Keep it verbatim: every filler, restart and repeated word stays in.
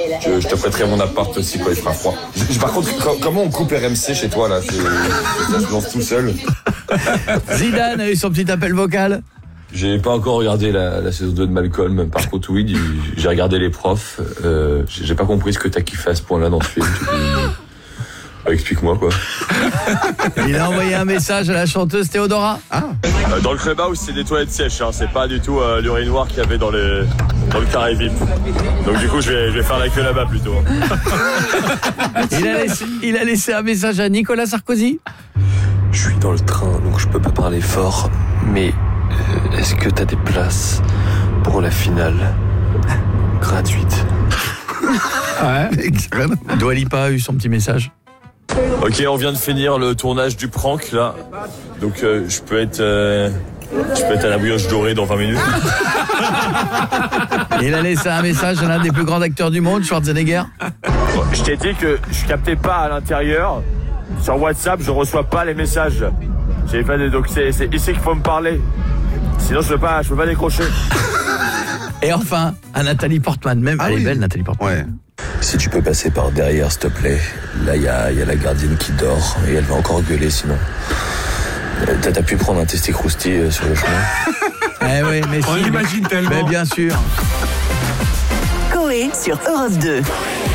Je, je te prêterai mon appart aussi quand il fera froid. Je, par contre, co- comment on coupe R M C chez toi là? C'est, ça se lance tout seul. Zidane a eu son petit appel vocal. J'ai pas encore regardé la, la saison deux de Malcolm. Par contre, oui, j'ai regardé les profs. Euh, j'ai, j'ai pas compris ce que t'as kiffé à ce point-là dans ce film. Ah, explique-moi quoi. Il a envoyé un message à la chanteuse Théodora. Ah. Euh, dans le clubhouse, c'est des toilettes sèches. Hein. C'est pas du tout euh, l'urinoir qu'il y avait dans, les, dans le carré V I P. Donc du coup, je vais, je vais faire la queue là-bas plutôt. il, a laissé, il a laissé un message à Nicolas Sarkozy. Je suis dans le train, donc je peux pas parler fort. Mais euh, est-ce que t'as des places pour la finale gratuite? Ouais. Dua Lipa a eu son petit message. Ok, on vient de finir le tournage du prank là. Donc euh, je peux être euh, je peux être à la brioche dorée dans vingt minutes. Il a laissé un message à l'un des plus grands acteurs du monde, Schwarzenegger. Bon, je t'ai dit que je captais pas à l'intérieur. Sur WhatsApp, je reçois pas les messages. J'ai pas de... Donc c'est, c'est ici qu'il faut me parler. Sinon je peux pas, je peux pas décrocher. Et enfin, à Nathalie Portman. Même, ah elle oui. est belle, Nathalie Portman. Ouais. Si tu peux passer par derrière, s'il te plaît. Là, il y a, y a la gardienne qui dort et elle va encore gueuler sinon. T'as, t'as pu prendre un testé-crousti euh, sur le chemin? Eh oui, mais on si, l'imagine tellement. Mais bien sûr. Coé sur Europe deux.